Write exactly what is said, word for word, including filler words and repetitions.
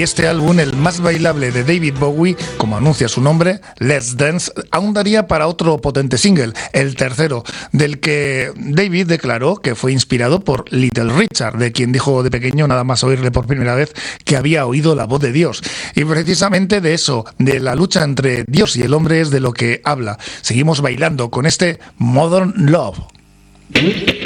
este álbum, el más bailable de David Bowie, como anuncia su nombre, Let's Dance, aún daría para otro potente single, el tercero, del que David declaró que fue inspirado por Little Richard, de quien dijo de pequeño, nada más oírle por primera vez, que había oído la voz de Dios. Y precisamente de eso, de la lucha entre Dios y el hombre, es de lo que habla. Seguimos bailando con este Modern Love.